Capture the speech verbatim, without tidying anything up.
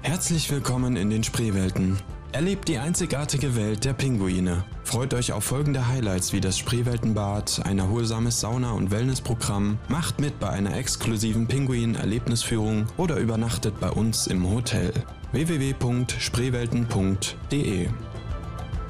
Herzlich willkommen in den Spreewelten. Erlebt die einzigartige Welt der Pinguine. Freut euch auf folgende Highlights wie das Spreeweltenbad, ein erholsames Sauna- und Wellnessprogramm, macht mit bei einer exklusiven Pinguin-Erlebnisführung oder übernachtet bei uns im Hotel. w w w punkt spreewelten punkt d e